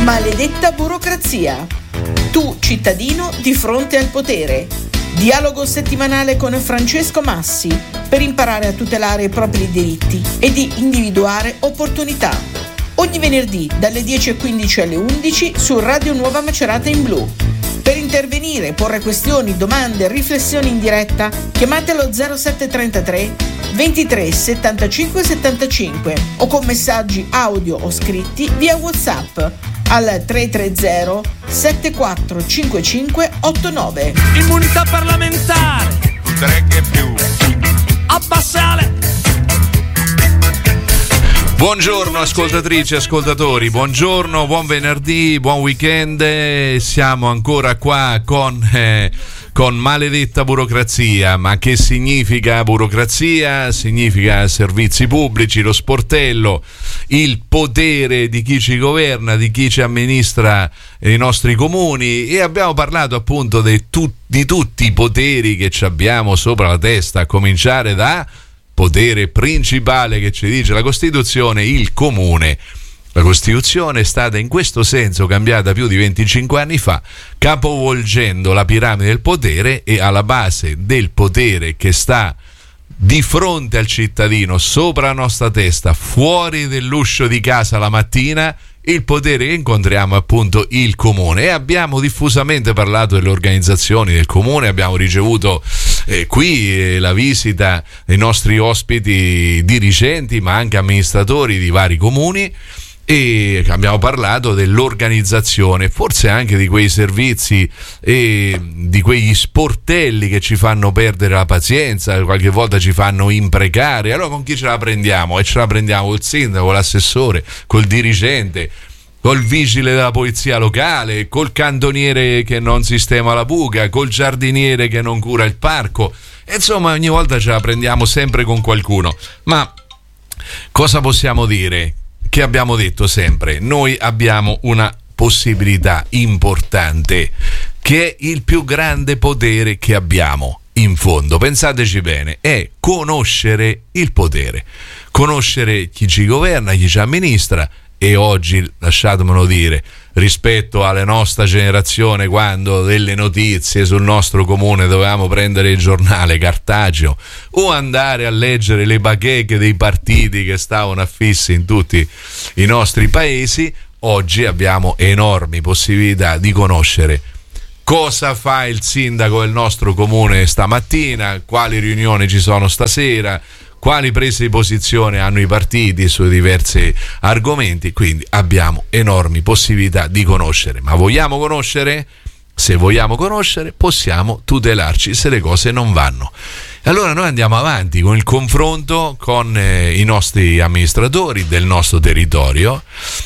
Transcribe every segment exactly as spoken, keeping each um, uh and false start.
Maledetta burocrazia. Tu, cittadino, di fronte al potere. Dialogo settimanale con Francesco Massi per imparare a tutelare i propri diritti e di individuare opportunità. Ogni venerdì dalle dieci e quindici alle undici su Radio Nuova Macerata in Blu. Per intervenire, porre questioni, domande, riflessioni in diretta, chiamate allo zero sette trentatré ventitré settantacinque settantacinque o con messaggi audio o scritti via WhatsApp al tre tre zero sette quattro cinque cinque otto nove. Immunità parlamentare, tre che più. Abbassale. Buongiorno ascoltatrici e ascoltatori, buongiorno, buon venerdì, buon weekend. Siamo ancora qua con, eh, con maledetta burocrazia. Ma che significa burocrazia? Significa servizi pubblici, lo sportello, il potere di chi ci governa, di chi ci amministra i nostri comuni, e abbiamo parlato appunto di, tu- di tutti i poteri che ci abbiamo sopra la testa, a cominciare da potere principale che ci dice la Costituzione, il comune. La Costituzione è stata in questo senso cambiata più di venticinque anni fa, capovolgendo la piramide del potere, e alla base del potere che sta di fronte al cittadino, sopra la nostra testa, fuori dell'uscio di casa la mattina, il potere che incontriamo è appunto il comune. E abbiamo diffusamente parlato delle organizzazioni del comune, abbiamo ricevuto eh, qui eh, la visita dei nostri ospiti dirigenti ma anche amministratori di vari comuni, e abbiamo parlato dell'organizzazione, forse anche di quei servizi e di quegli sportelli che ci fanno perdere la pazienza, qualche volta ci fanno imprecare. Allora con chi ce la prendiamo? E ce la prendiamo col sindaco, con l'assessore, col dirigente, col vigile della polizia locale, col cantoniere che non sistema la buca, col giardiniere che non cura il parco. E insomma, ogni volta ce la prendiamo sempre con qualcuno. Ma cosa possiamo dire? Che abbiamo detto sempre, noi abbiamo una possibilità importante, che è il più grande potere che abbiamo. In fondo, pensateci bene, è conoscere il potere, conoscere chi ci governa, chi ci amministra. E oggi, lasciatemelo dire, rispetto alla nostra generazione, quando delle notizie sul nostro comune dovevamo prendere il giornale cartaceo o andare a leggere le bacheche dei partiti che stavano affissi in tutti i nostri paesi, oggi abbiamo enormi possibilità di conoscere cosa fa il sindaco del nostro comune stamattina, quali riunioni ci sono stasera, quali prese di posizione hanno i partiti sui diversi argomenti. Quindi abbiamo enormi possibilità di conoscere. Ma vogliamo conoscere? Se vogliamo conoscere, possiamo tutelarci se le cose non vanno. Allora noi andiamo avanti con il confronto con eh, i nostri amministratori del nostro territorio,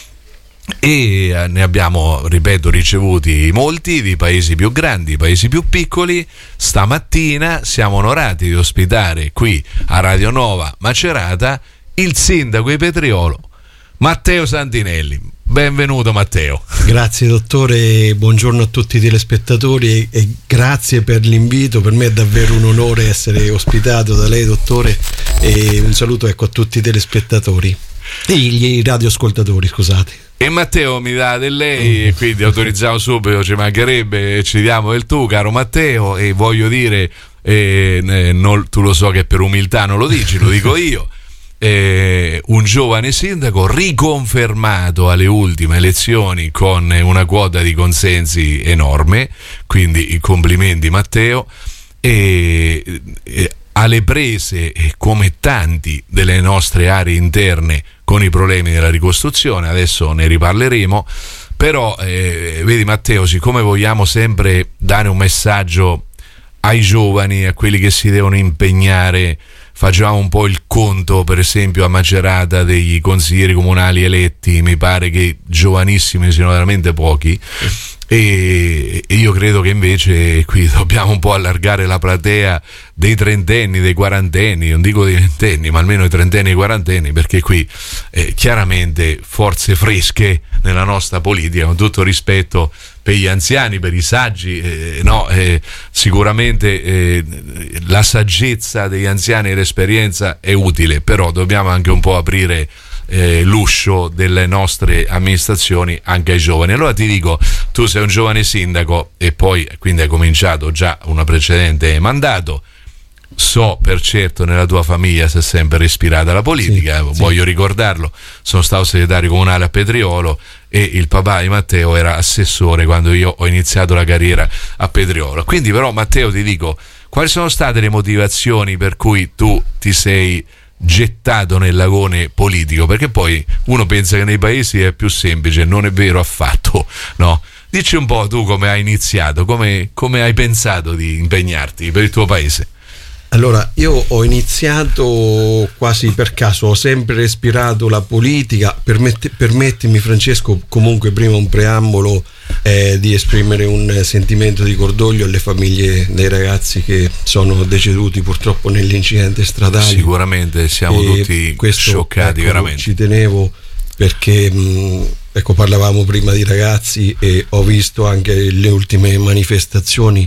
e ne abbiamo, ripeto, ricevuti molti di paesi più grandi, paesi più piccoli. Stamattina siamo onorati di ospitare qui a Radio Nuova Macerata il sindaco di Petriolo, Matteo Santinelli. Benvenuto Matteo. Grazie dottore, buongiorno a tutti i telespettatori e, e grazie per l'invito. Per me è davvero un onore essere ospitato da lei dottore, e un saluto ecco a tutti i telespettatori e gli radioascoltatori, scusate. E Matteo mi dà del lei, e quindi autorizziamo subito, ci mancherebbe, ci diamo del tu, caro Matteo. E voglio dire, eh, non, tu lo so che per umiltà non lo dici, lo dico io, eh, un giovane sindaco riconfermato alle ultime elezioni con una quota di consensi enorme, quindi i complimenti Matteo. E, e alle prese, come tanti, delle nostre aree interne con i problemi della ricostruzione. Adesso ne riparleremo, però eh, vedi Matteo, siccome vogliamo sempre dare un messaggio ai giovani, a quelli che si devono impegnare, facevamo un po' il conto per esempio a Macerata degli consiglieri comunali eletti, mi pare che giovanissimi siano veramente pochi, e io credo che invece qui dobbiamo un po' allargare la platea dei trentenni, dei quarantenni, non dico dei ventenni, ma almeno i trentenni e i quarantenni, perché qui eh, chiaramente forze fresche nella nostra politica, con tutto rispetto per gli anziani, per i saggi, eh, no, eh, sicuramente eh, la saggezza degli anziani e l'esperienza è utile, però dobbiamo anche un po' aprire eh, l'uscio delle nostre amministrazioni anche ai giovani. Allora ti dico, tu sei un giovane sindaco e poi quindi hai cominciato già una precedente mandato. So per certo nella tua famiglia si è sempre respirata la politica, sì, voglio sì. ricordarlo, sono stato segretario comunale a Petriolo e il papà di Matteo era assessore quando io ho iniziato la carriera a Petriolo. Quindi però Matteo ti dico, quali sono state le motivazioni per cui tu ti sei gettato nel lagone politico? Perché poi uno pensa che nei paesi è più semplice, non è vero affatto, no? Dici un po' tu come hai iniziato, come, come hai pensato di impegnarti per il tuo paese? Allora, io ho iniziato quasi per caso, ho sempre respirato la politica. Permette, permettimi Francesco, comunque prima un preambolo eh, di esprimere un sentimento di cordoglio alle famiglie dei ragazzi che sono deceduti purtroppo nell'incidente stradale. Sicuramente siamo e tutti questo, scioccati, ecco, veramente. Ci tenevo perché mh, ecco, parlavamo prima di ragazzi e ho visto anche le ultime manifestazioni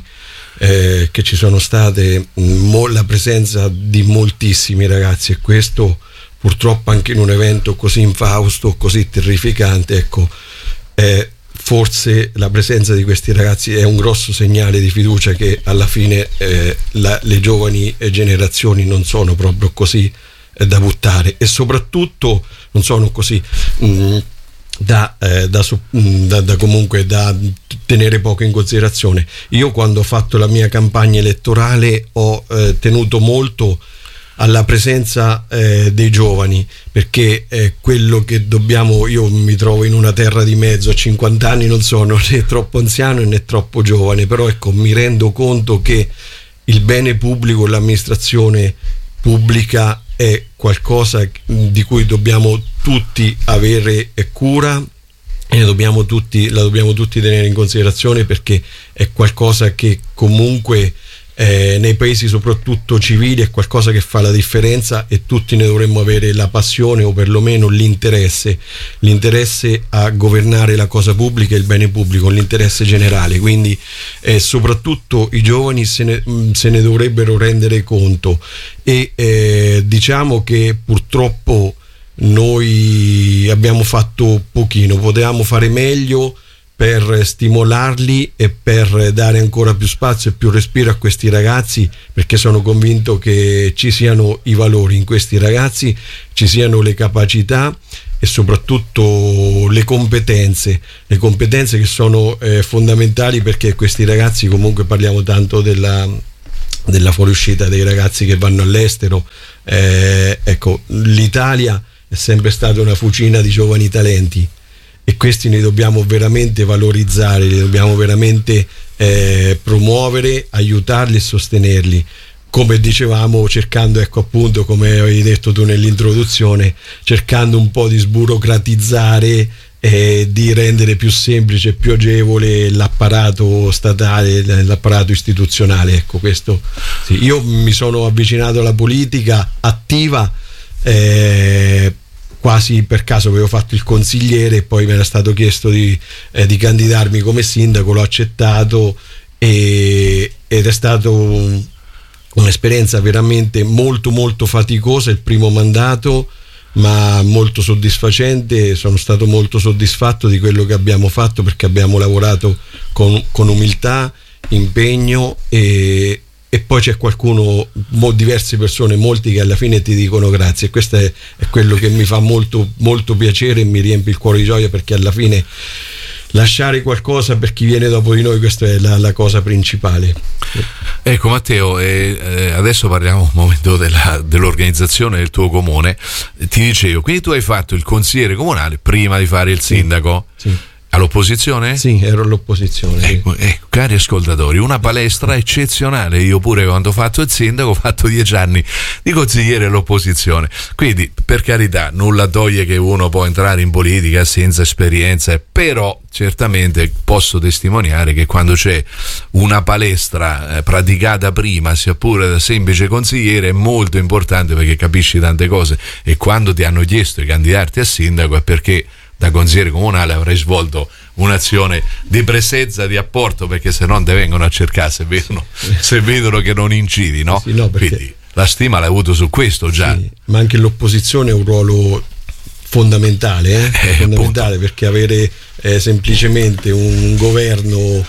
Eh, che ci sono state, mo, la presenza di moltissimi ragazzi, e questo purtroppo anche in un evento così infausto, così terrificante, ecco, eh, forse la presenza di questi ragazzi è un grosso segnale di fiducia che alla fine eh, la, le giovani generazioni non sono proprio così eh, da buttare, e soprattutto non sono così mh, Da, eh, da, da, da comunque da tenere poco in considerazione. Io quando ho fatto la mia campagna elettorale ho eh, tenuto molto alla presenza eh, dei giovani, perché è quello che dobbiamo. Io mi trovo in una terra di mezzo, a cinquanta anni non sono né troppo anziano né troppo giovane, però ecco, mi rendo conto che il bene pubblico, l'amministrazione pubblica è qualcosa di cui dobbiamo tutti avere cura e ne dobbiamo tutti, la dobbiamo tutti tenere in considerazione, perché è qualcosa che comunque eh, nei paesi soprattutto civili è qualcosa che fa la differenza, e tutti ne dovremmo avere la passione o perlomeno l'interesse l'interesse a governare la cosa pubblica e il bene pubblico, l'interesse generale. Quindi eh, soprattutto i giovani se ne, se ne dovrebbero rendere conto, e eh, diciamo che purtroppo noi abbiamo fatto pochino, potevamo fare meglio per stimolarli e per dare ancora più spazio e più respiro a questi ragazzi, perché sono convinto che ci siano i valori in questi ragazzi, ci siano le capacità e soprattutto le competenze, le competenze che sono eh, fondamentali, perché questi ragazzi, comunque parliamo tanto della, della fuoriuscita dei ragazzi che vanno all'estero, eh, ecco, l'Italia è sempre stata una fucina di giovani talenti, e questi li dobbiamo veramente valorizzare, li dobbiamo veramente eh, promuovere, aiutarli e sostenerli, come dicevamo, cercando, ecco appunto, come avevi detto tu nell'introduzione, cercando un po' di sburocratizzare e di rendere più semplice e più agevole l'apparato statale, l'apparato istituzionale. Ecco, questo sì. Io mi sono avvicinato alla politica attiva eh, quasi per caso, avevo fatto il consigliere e poi mi era stato chiesto di, eh, di candidarmi come sindaco, l'ho accettato e, ed è stato un, un'esperienza veramente molto molto faticosa il primo mandato, ma molto soddisfacente. Sono stato molto soddisfatto di quello che abbiamo fatto, perché abbiamo lavorato con, con umiltà, impegno, e e poi c'è qualcuno, mo, diverse persone, molti che alla fine ti dicono grazie, e questo è, è quello che mi fa molto molto piacere e mi riempie il cuore di gioia, perché alla fine lasciare qualcosa per chi viene dopo di noi, questa è la, la cosa principale. Ecco Matteo, eh, eh, adesso parliamo un momento della, dell'organizzazione del tuo comune. Ti dicevo, quindi tu hai fatto il consigliere comunale prima di fare il sindaco? Sì, sì. All'opposizione? Sì, ero all'opposizione. Ecco, sì. ecco, cari ascoltatori, una palestra eccezionale. Io pure quando ho fatto il sindaco ho fatto dieci anni di consigliere all'opposizione. Quindi, per carità, nulla toglie che uno può entrare in politica senza esperienza, però certamente posso testimoniare che quando c'è una palestra eh, praticata prima, sia pure da semplice consigliere, è molto importante, perché capisci tante cose, e quando ti hanno chiesto di candidarti a sindaco è perché da consigliere comunale avrai svolto un'azione di presenza, di apporto, perché se no te vengono a cercare se vedono, se vedono che non incidi, no? Sì, no, perché... Quindi la stima l'hai avuto su questo già. Sì, ma anche l'opposizione è un ruolo fondamentale, eh? È fondamentale perché avere eh, semplicemente un governo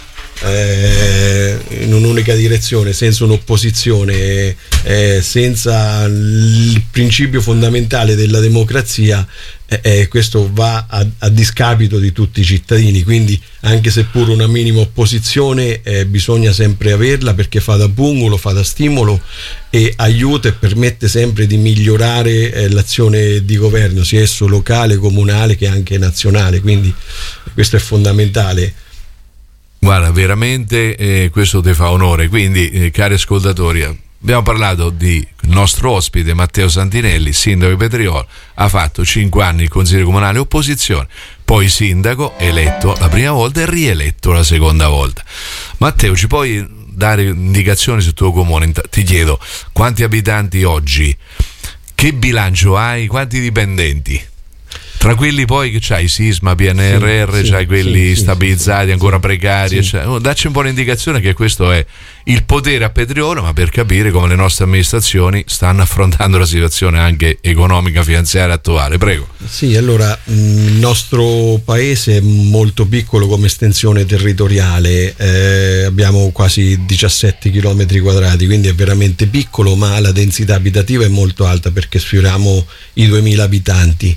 eh, in un'unica direzione, senza un'opposizione, eh, senza il principio fondamentale della democrazia, eh, eh, questo va a, a discapito di tutti i cittadini. Quindi anche seppur una minima opposizione eh, bisogna sempre averla, perché fa da pungolo, fa da stimolo e aiuta e permette sempre di migliorare eh, l'azione di governo, sia esso locale, comunale che anche nazionale. Quindi questo è fondamentale. Guarda, veramente eh, questo ti fa onore. Quindi, eh, cari ascoltatori, abbiamo parlato di nostro ospite Matteo Santinelli, sindaco di Petriolo. Ha fatto cinque anni il consigliere comunale opposizione, poi sindaco, eletto la prima volta e rieletto la seconda volta. Matteo, ci puoi dare indicazioni sul tuo comune? Ti chiedo, quanti abitanti oggi? Che bilancio hai? Quanti dipendenti? Tra quelli poi che c'hai Sisma, P N R R, sì, c'hai sì, quelli sì, stabilizzati, sì, ancora sì, precari, sì. Cioè, oh, dacci un po' l'indicazione che questo è il potere a Petriolo, ma per capire come le nostre amministrazioni stanno affrontando la situazione anche economica, finanziaria attuale. Prego. Sì, allora mh, il nostro paese è molto piccolo come estensione territoriale, eh, abbiamo quasi diciassette chilometri quadrati, quindi è veramente piccolo, ma la densità abitativa è molto alta perché sfioriamo i duemila abitanti.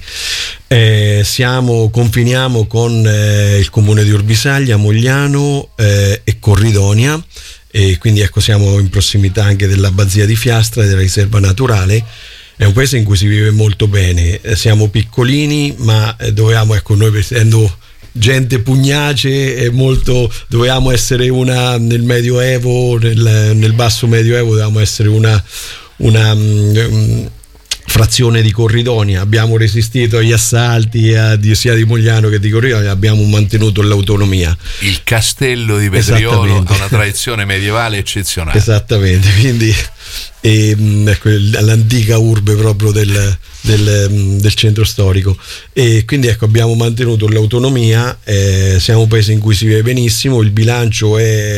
Eh, siamo, confiniamo con eh, il comune di Orbisaglia, Mogliano eh, e Corridonia, e quindi ecco siamo in prossimità anche dell'abbazia di Fiastra e della riserva naturale. È un paese in cui si vive molto bene, eh, siamo piccolini, ma eh, dovevamo, ecco, noi essendo gente pugnace e molto, dovevamo essere una nel Medioevo, nel, nel basso Medioevo dovevamo essere una una um, frazione di Corridonia. Abbiamo resistito agli assalti a, di, sia di Mogliano che di Corridonia, abbiamo mantenuto l'autonomia. Il castello di Petriolo ha una tradizione medievale eccezionale. Esattamente, quindi e, ecco, l'antica urbe proprio del, del, del centro storico, e quindi ecco abbiamo mantenuto l'autonomia. Eh, siamo un paese in cui si vive benissimo. Il bilancio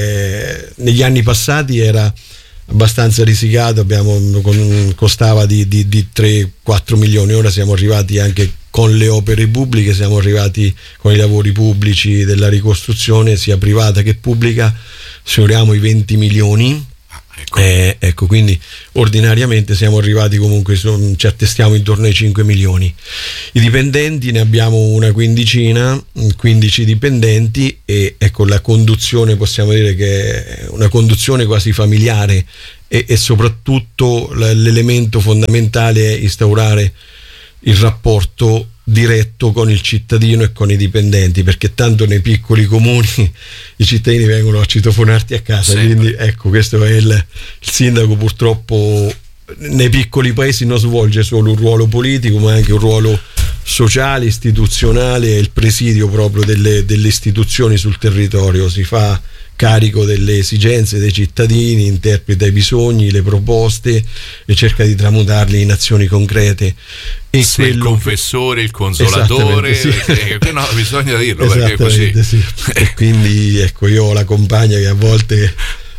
è, negli anni passati era abbastanza risicato, abbiamo, costava di, di, di tre quattro milioni, ora siamo arrivati anche con le opere pubbliche, siamo arrivati con i lavori pubblici della ricostruzione sia privata che pubblica, sfioriamo i venti milioni. Ecco. Eh, ecco, quindi ordinariamente siamo arrivati comunque, ci attestiamo intorno ai cinque milioni. I dipendenti ne abbiamo una quindicina, quindici dipendenti, e ecco la conduzione possiamo dire che è una conduzione quasi familiare, e, e soprattutto l'elemento fondamentale è instaurare il rapporto diretto con il cittadino e con i dipendenti, perché tanto nei piccoli comuni i cittadini vengono a citofonarti a casa. Sempre. Quindi ecco, questo è il, il sindaco purtroppo nei piccoli paesi non svolge solo un ruolo politico, ma anche un ruolo sociale, istituzionale, è il presidio proprio delle, delle istituzioni sul territorio, si fa carico delle esigenze dei cittadini, interpreta i bisogni, le proposte e cerca di tramutarli in azioni concrete. E Se quello... il confessore, il consolatore, sì. perché, no, bisogna dirlo perché è così. Sì. E quindi ecco, io ho la compagna che a volte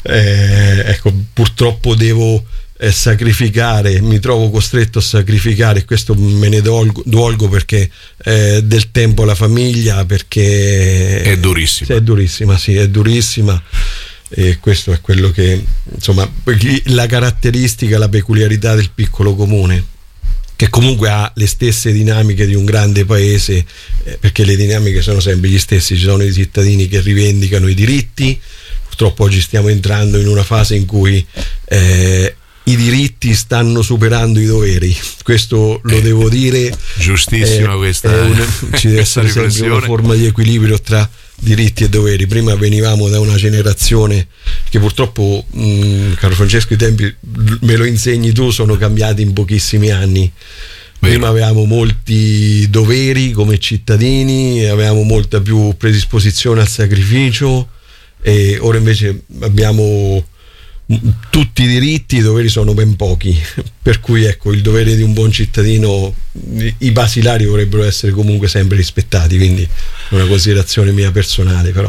eh, ecco, purtroppo devo eh, sacrificare, mi trovo costretto a sacrificare, e questo me ne dolgo, dolgo perché eh, del tempo alla famiglia, perché è durissima. È durissima, sì, è durissima. E questo è quello che, insomma, la caratteristica, la peculiarità del piccolo comune, che comunque ha le stesse dinamiche di un grande paese, eh, perché le dinamiche sono sempre gli stessi. Ci sono i cittadini che rivendicano i diritti. Purtroppo oggi stiamo entrando in una fase in cui eh, i diritti stanno superando i doveri, questo lo eh, devo dire. Giustissima, eh, questa è una, ci deve essere sempre una forma di equilibrio tra diritti e doveri. Prima venivamo da una generazione che purtroppo, mh, caro Francesco, i tempi, me lo insegni tu, sono cambiati in pochissimi anni. Prima avevamo molti doveri come cittadini, avevamo molta più predisposizione al sacrificio, e ora invece abbiamo tutti i diritti, i doveri sono ben pochi, per cui ecco, il dovere di un buon cittadino, i basilari dovrebbero essere comunque sempre rispettati, quindi è una considerazione mia personale. Però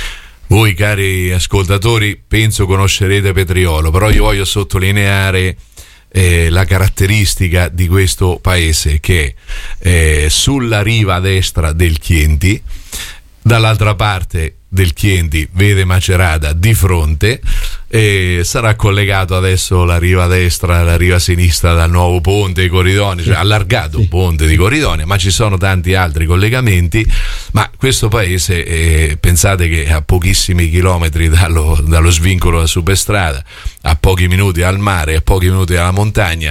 voi, cari ascoltatori, penso conoscerete Petriolo, però io voglio sottolineare eh, la caratteristica di questo paese, che è eh, sulla riva destra del Chienti, dall'altra parte del Chienti vede Macerata di fronte, e sarà collegato adesso la riva destra e la riva sinistra dal nuovo ponte di Corridonia, cioè allargato sì. ponte di Corridonia, ma ci sono tanti altri collegamenti. Ma questo paese eh, pensate che a pochissimi chilometri dallo, dallo svincolo della superstrada, a pochi minuti al mare, a pochi minuti dalla montagna,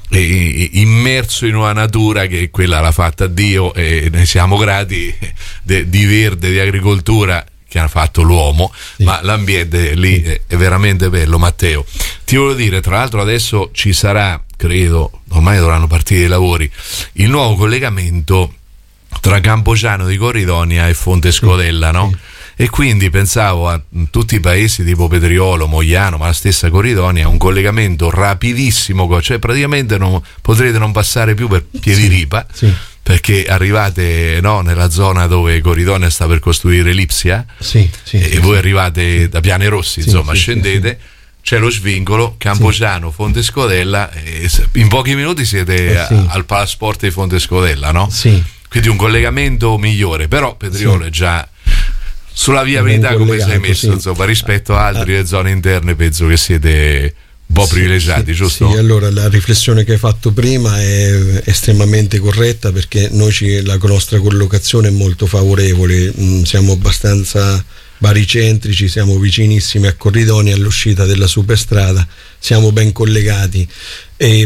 immerso in una natura che quella l'ha fatta Dio, e ne siamo grati, de, di verde, di agricoltura che ha fatto l'uomo, sì. ma l'ambiente lì sì. è veramente bello. Matteo, ti voglio dire, tra l'altro adesso ci sarà, credo, ormai dovranno partire i lavori, il nuovo collegamento tra Campogiano di Corridonia e Fonte Scodella, no? Sì. E quindi pensavo a tutti i paesi tipo Petriolo, Mogliano, ma la stessa Corridonia, un collegamento rapidissimo, cioè praticamente non, potrete non passare più per Piediripa, sì, sì. perché arrivate no, nella zona dove Corridonia sta per costruire Lipsia, sì, sì, e sì, voi sì. arrivate sì. da Piane Rossi, sì, insomma, sì, scendete, sì, sì. c'è lo svincolo, Campogiano, sì. Fonte Scodella, e in pochi minuti siete eh, sì. al Palasport di Fonte Scodella, no? Sì. Quindi un collegamento migliore, però Petriolo sì. è già sulla viabilità, come sei messo, sì. insomma, rispetto a altre ah. zone interne penso che siete un po' privilegiati, sì, giusto? Sì, allora la riflessione che hai fatto prima è estremamente corretta, perché noi ci, la nostra collocazione è molto favorevole, mm, siamo abbastanza baricentrici, siamo vicinissimi a Corridonia, all'uscita della superstrada, siamo ben collegati. E,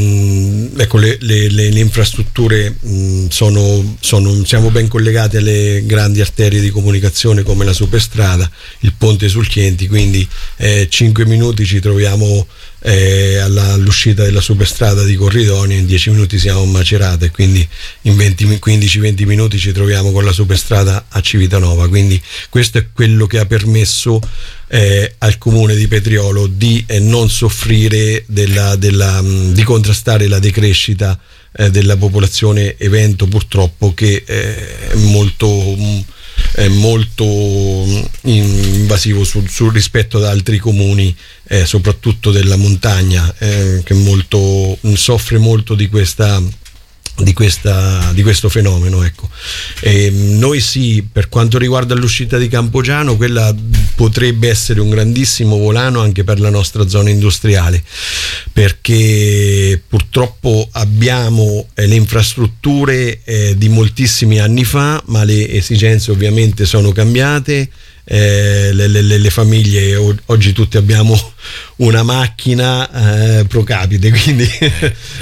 mh, ecco, le, le, le, le infrastrutture mh, sono, sono, siamo ben collegati alle grandi arterie di comunicazione come la superstrada, il ponte sul Chienti, quindi eh, cinque minuti ci troviamo eh, alla, all'uscita della superstrada di Corridonia, in dieci minuti siamo a Macerata, e quindi in quindici venti minuti ci troviamo con la superstrada a Civitanova. Quindi questo è quello che ha permesso Eh, al comune di Petriolo di eh, non soffrire della, della, mh, di contrastare la decrescita eh, della popolazione evento, purtroppo, che eh, è molto mh, è molto mh, invasivo sul, sul rispetto ad altri comuni, eh, soprattutto della montagna, eh, che molto mh, soffre molto di questa Di, questa, di questo fenomeno, ecco. E noi sì, per quanto riguarda l'uscita di Campogiano, quella potrebbe essere un grandissimo volano anche per la nostra zona industriale, perché purtroppo abbiamo eh, le infrastrutture eh, di moltissimi anni fa, ma le esigenze ovviamente sono cambiate. Eh, le, le, le famiglie oggi tutti abbiamo una macchina eh, pro capite, quindi